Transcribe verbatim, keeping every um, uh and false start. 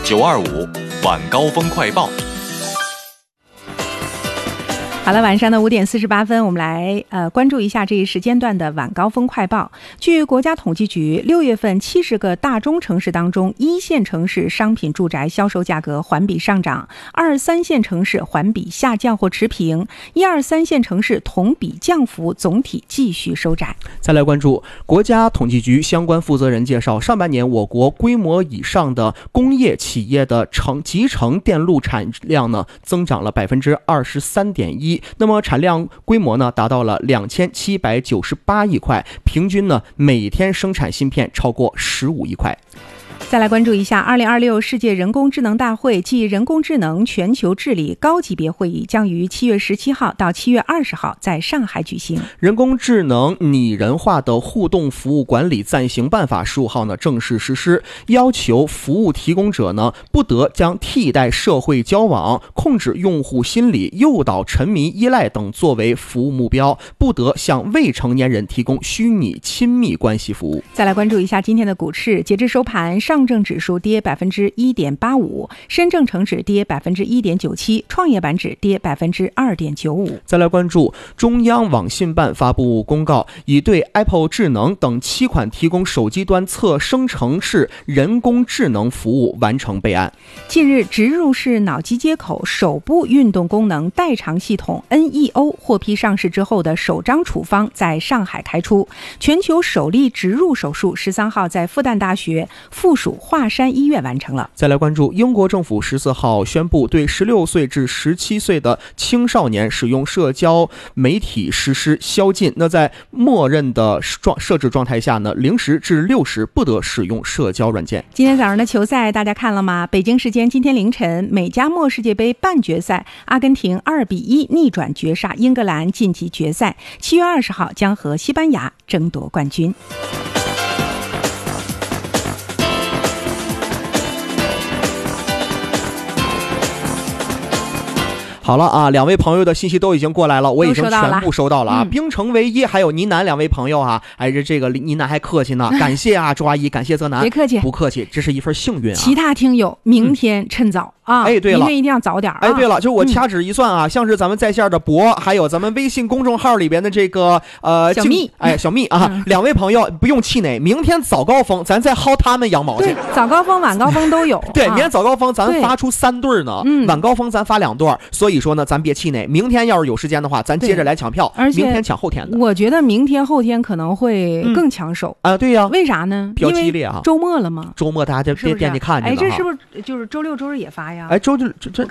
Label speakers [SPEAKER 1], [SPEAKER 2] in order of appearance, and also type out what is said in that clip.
[SPEAKER 1] 九二五晚高峰快报。
[SPEAKER 2] 好了，晚上的五点四十八分，我们来呃关注一下这一时间段的晚高峰快报。据国家统计局，六月份七十个大中城市当中，一线城市商品住宅销售价格环比上涨，二三线城市环比下降或持平，一二三线城市同比降幅总体继续收窄。
[SPEAKER 3] 再来关注国家统计局相关负责人介绍，上半年我国规模以上的工业企业的成集成电路产量呢增长了百分之二十三点一。那么产量规模呢达到了两千七百九十八亿块，平均呢每天生产芯片超过十五亿块。
[SPEAKER 2] 再来关注一下二零二六世界人工智能大会暨人工智能全球治理高级别会议将于七月十七号到七月二十号在上海举行。
[SPEAKER 3] 人工智能拟人化的互动服务管理暂行办法十五号呢正式实施，要求服务提供者呢不得将替代社会交往、控制用户心理、诱导沉迷依赖等作为服务目标，不得向未成年人提供虚拟亲密关系服务。
[SPEAKER 2] 再来关注一下今天的股市，截至收盘，上证指数跌百分之一点八五，深证成指跌百分之一点九七，创业板指跌百分之二点九五。
[SPEAKER 3] 再来关注中央网信办发布公告，已对 Apple 智能等七款提供手机端测生成式人工智能服务完成备案。
[SPEAKER 2] 近日，植入式脑机接口手部运动功能代偿系统 N E O 获批上市之后的首张处方在上海开出，全球首例植入手术十三号在复旦大学附属华山医院完成了。
[SPEAKER 3] 再来关注英国政府十四号宣布，对十六岁至十七岁的青少年使用社交媒体实施宵禁。那在默认的状设置状态下呢，零时至六时不得使用社交软件。
[SPEAKER 2] 今天早上的球赛大家看了吗？北京时间今天凌晨，美加墨世界杯半决赛，阿根廷二比一逆转绝杀英格兰晋级决赛，七月二十号将和西班牙争夺冠军。
[SPEAKER 3] 好了啊，两位朋友的信息都已经过来了，我已经全部收到了啊。
[SPEAKER 2] 嗯、
[SPEAKER 3] 冰城唯一还有倪楠两位朋友啊，哎，这这个倪楠还客气呢，感谢啊，周阿姨，感谢泽南，
[SPEAKER 2] 别客气，
[SPEAKER 3] 不客气，这是一份幸运啊。
[SPEAKER 2] 其他听友明天趁早、嗯、啊，
[SPEAKER 3] 哎，对了，
[SPEAKER 2] 明天一定要早点、啊。
[SPEAKER 3] 哎，对了，就我掐指一算啊，嗯、像是咱们在线的博，还有咱们微信公众号里边的这个呃
[SPEAKER 2] 小蜜，
[SPEAKER 3] 哎，小蜜啊，嗯、两位朋友不用气馁，明天早高峰咱再薅他们羊毛去。
[SPEAKER 2] 对，早高峰、晚高峰都有。
[SPEAKER 3] 对，
[SPEAKER 2] 啊、
[SPEAKER 3] 明天早高峰咱发出三对呢，
[SPEAKER 2] 嗯、
[SPEAKER 3] 晚高峰咱发两对，所以说呢，咱别气馁。明天要是有时间的话，咱接着来抢票，
[SPEAKER 2] 而且
[SPEAKER 3] 明天抢后天的。
[SPEAKER 2] 我觉得明天后天可能会更抢手、
[SPEAKER 3] 嗯、啊，对呀、啊，
[SPEAKER 2] 为啥呢？
[SPEAKER 3] 比较激烈啊，
[SPEAKER 2] 周末了嘛，
[SPEAKER 3] 周末大家就别惦记看着呢。
[SPEAKER 2] 哎，这是不是就是周六周日也发呀？
[SPEAKER 3] 哎，周六这这